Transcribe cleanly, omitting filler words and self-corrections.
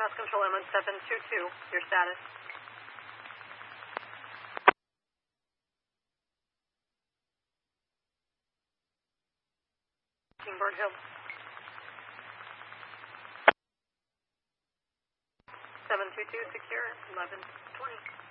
RMS Control M 722, your status. Kingbird Hill. 722 secure, 1120.